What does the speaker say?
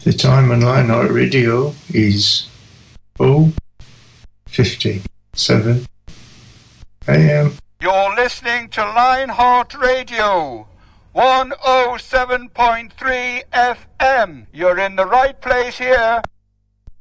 The time on Lionheart Radio is 0:57 a.m. You're listening to Lionheart Radio, 107.3 FM. You're in the right place here.